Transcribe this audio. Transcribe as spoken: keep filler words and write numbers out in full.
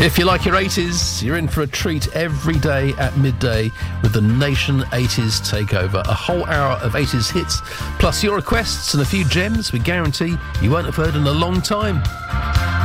If you like your eighties, you're in for a treat every day at midday with the Nation eighties Takeover. A whole hour of eighties hits, plus your requests and a few gems we guarantee you won't have heard in a long time.